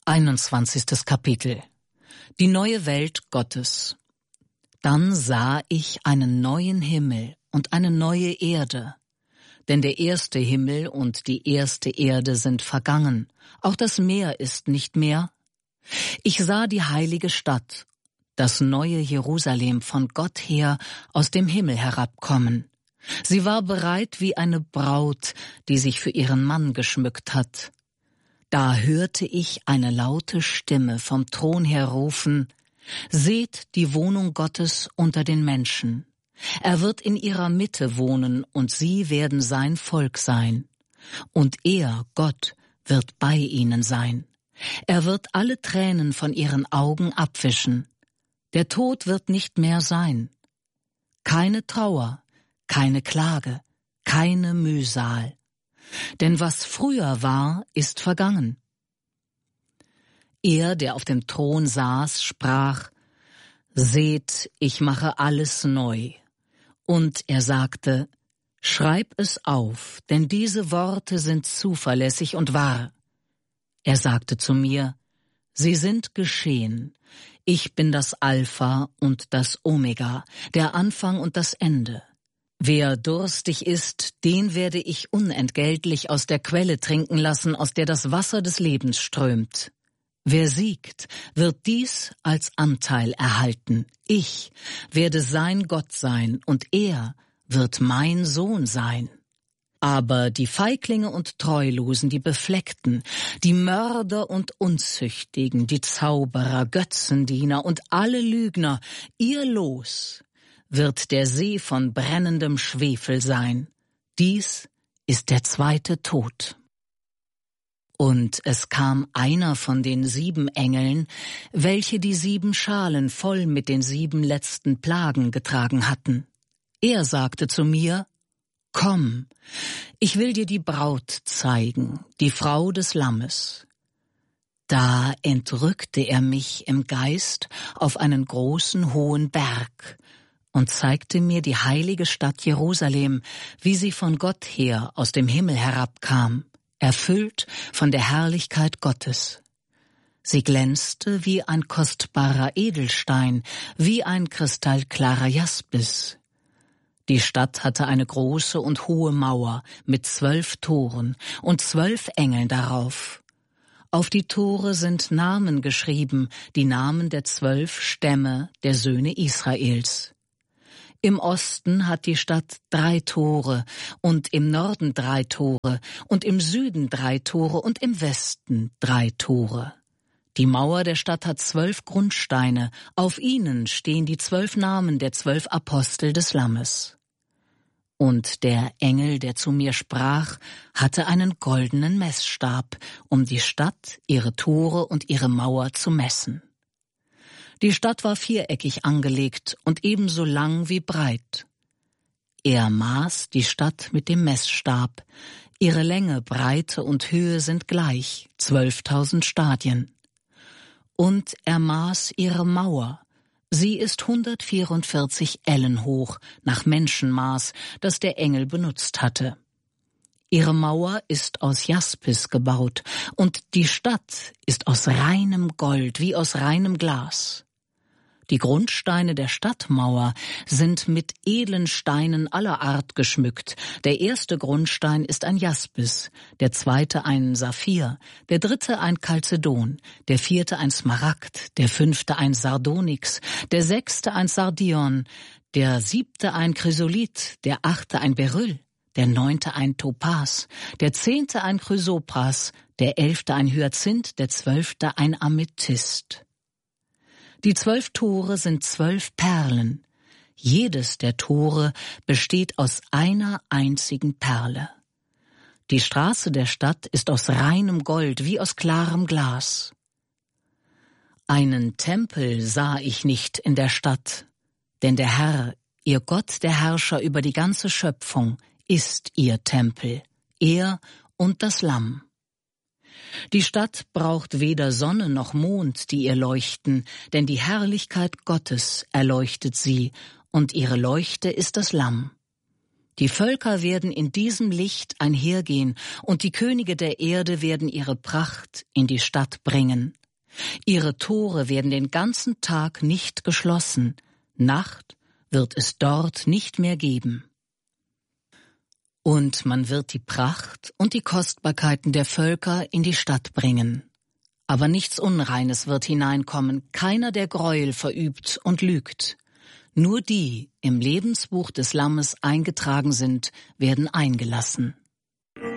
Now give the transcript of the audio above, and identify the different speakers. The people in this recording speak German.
Speaker 1: 21. Kapitel. Die neue Welt Gottes. Dann sah ich einen neuen Himmel und eine neue Erde. Denn der erste Himmel und die erste Erde sind vergangen, auch das Meer ist nicht mehr. Ich sah die heilige Stadt, das neue Jerusalem von Gott her aus dem Himmel herabkommen. Sie war bereit wie eine Braut, die sich für ihren Mann geschmückt hat. Da hörte ich eine laute Stimme vom Thron her rufen: Seht die Wohnung Gottes unter den Menschen. Er wird in ihrer Mitte wohnen, und sie werden sein Volk sein. Und er, Gott, wird bei ihnen sein. Er wird alle Tränen von ihren Augen abwischen. Der Tod wird nicht mehr sein. Keine Trauer, keine Klage, keine Mühsal. Denn was früher war, ist vergangen. Er, der auf dem Thron saß, sprach: Seht, ich mache alles neu. Und er sagte: Schreib es auf, denn diese Worte sind zuverlässig und wahr. Er sagte zu mir: Sie sind geschehen. Ich bin das Alpha und das Omega, der Anfang und das Ende. Wer durstig ist, den werde ich unentgeltlich aus der Quelle trinken lassen, aus der das Wasser des Lebens strömt. Wer siegt, wird dies als Anteil erhalten. Ich werde sein Gott sein, und er wird mein Sohn sein. Aber die Feiglinge und Treulosen, die Befleckten, die Mörder und Unzüchtigen, die Zauberer, Götzendiener und alle Lügner, ihr Los wird der See von brennendem Schwefel sein. Dies ist der zweite Tod. Und es kam einer von den 7 Engeln, welche die 7 Schalen voll mit den 7 letzten Plagen getragen hatten. Er sagte zu mir: Komm, ich will dir die Braut zeigen, die Frau des Lammes. Da entrückte er mich im Geist auf einen großen, hohen Berg und zeigte mir die heilige Stadt Jerusalem, wie sie von Gott her aus dem Himmel herabkam, erfüllt von der Herrlichkeit Gottes. Sie glänzte wie ein kostbarer Edelstein, wie ein kristallklarer Jaspis. Die Stadt hatte eine große und hohe Mauer mit 12 Toren und 12 Engeln darauf. Auf die Tore sind Namen geschrieben, die Namen der 12 Stämme der Söhne Israels. Im Osten hat die Stadt 3 Tore und im Norden 3 Tore und im Süden 3 Tore und im Westen 3 Tore. Die Mauer der Stadt hat 12 Grundsteine, auf ihnen stehen die 12 Namen der 12 Apostel des Lammes. Und der Engel, der zu mir sprach, hatte einen goldenen Messstab, um die Stadt, ihre Tore und ihre Mauer zu messen. Die Stadt war viereckig angelegt und ebenso lang wie breit. Er maß die Stadt mit dem Messstab. Ihre Länge, Breite und Höhe sind gleich, 12.000 Stadien. Und er maß ihre Mauer. Sie ist 144 Ellen hoch, nach Menschenmaß, das der Engel benutzt hatte. Ihre Mauer ist aus Jaspis gebaut, und die Stadt ist aus reinem Gold, wie aus reinem Glas. Die Grundsteine der Stadtmauer sind mit edlen Steinen aller Art geschmückt. Der erste Grundstein ist ein Jaspis, der zweite ein Saphir, der dritte ein Chalcedon, der vierte ein Smaragd, der fünfte ein Sardonyx, der sechste ein Sardion, der 7. ein Chrysolit, der 8. ein Beryl, der 9. ein Topas, der 10. ein Chrysopras, der 11. ein Hyazinth, der 12. ein Amethyst. Die 12 Tore sind 12 Perlen. Jedes der Tore besteht aus einer einzigen Perle. Die Straße der Stadt ist aus reinem Gold, wie aus klarem Glas. Einen Tempel sah ich nicht in der Stadt, denn der Herr, ihr Gott, der Herrscher über die ganze Schöpfung, ist ihr Tempel, er und das Lamm. Die Stadt braucht weder Sonne noch Mond, die ihr leuchten, denn die Herrlichkeit Gottes erleuchtet sie, und ihre Leuchte ist das Lamm. Die Völker werden in diesem Licht einhergehen, und die Könige der Erde werden ihre Pracht in die Stadt bringen. Ihre Tore werden den ganzen Tag nicht geschlossen, Nacht wird es dort nicht mehr geben. Und man wird die Pracht und die Kostbarkeiten der Völker in die Stadt bringen. Aber nichts Unreines wird hineinkommen, keiner, der Gräuel verübt und lügt. Nur die im Lebensbuch des Lammes eingetragen sind, werden eingelassen.